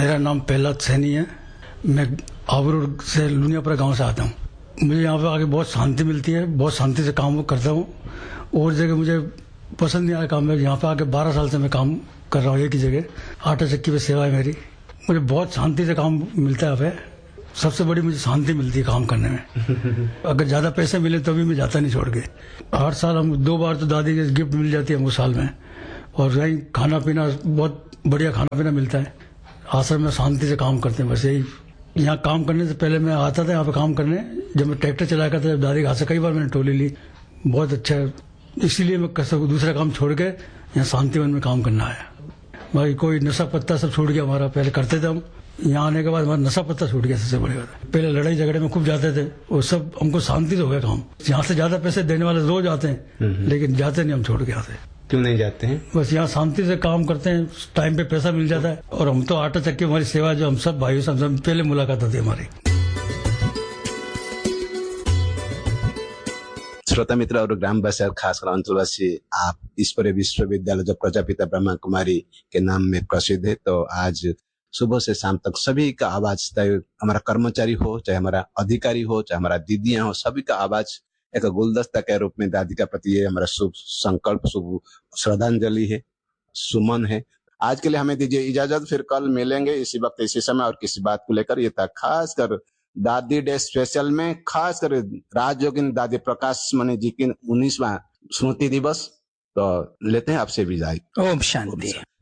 मेरा नाम प्रहलाद सैनी है। मैं आवरूर से लुनियापुरा गांव से आता हूँ। मुझे यहाँ पे आके बहुत शांति मिलती है, बहुत शांति से काम करता हूँ। और जगह मुझे पसंद नहीं आया काम में। यहाँ पे आके 12 साल से मैं काम कर रहा हूँ एक ही जगह। आटा चक्की पे सेवा है मेरी। मुझे बहुत शांति से काम मिलता है। यहाँ पे सबसे बड़ी मुझे शांति मिलती है काम करने में। अगर ज्यादा पैसे मिले तो भी मैं जाता नहीं छोड़ के। हर साल हम 2 बार तो दादी की गिफ्ट मिल जाती है हमको साल में। और वहीं खाना पीना बहुत बढ़िया खाना पीना मिलता है। आश्रम में शांति से काम करते हैं। बस यही। यहाँ काम करने से पहले मैं आता था यहाँ पे काम करने। जब मैं ट्रैक्टर चलाया करता था, जब दादी के हाथ से कई बार मैंने टोली ली। बहुत अच्छा है। इसीलिए मैं दूसरा काम छोड़ के यहाँ शांतिवन में काम करना आया। भाई कोई नशा पत्ता सब छूट गया हमारा। पहले करते थे हम, यहाँ आने के बाद हमारा नशा पत्ता छूट गया। सबसे बड़ी बात, पहले लड़ाई झगड़े में खूब जाते थे। वो सब हमको शांति से हो गया काम। यहाँ से ज्यादा पैसे देने वाले रोज आते हैं, लेकिन जाते नहीं हम छोड़ के यहाँ से। क्यों नहीं जाते हैं? बस यहाँ शांति से काम करते हैं, टाइम पे पैसा मिल जाता है। और हम तो आटा चक्की हमारी सेवा, जो हम सब भाइयों से पहले मुलाकात होती है हमारी। श्रोता मित्र और ग्रामवासी, खासकर अंचलवासी, आप ईश्वरीय विश्वविद्यालय जो प्रजापिता ब्रह्मा कुमारी के नाम में प्रसिद्ध है, तो आज सुबह से शाम तक सभी का आवाज, चाहे हमारा कर्मचारी हो, चाहे हमारा अधिकारी हो, चाहे हमारा दीदियां हो, सभी का आवाज एक गुलदस्ता के रूप में दादी का प्रति ये हमारा शुभ संकल्प, शुभ श्रद्धांजलि है, सुमन है। आज के लिए हमें दीजिए इजाजत। फिर कल मिलेंगे इसी वक्त इसी समय और किसी बात को लेकर। ये था खास कर दादी डे स्पेशल में, खास कर राजयोगिनी दादी प्रकाश मणि जी की 19वां स्मृति दिवस। तो लेते हैं आपसे विदाई। ओम शांति।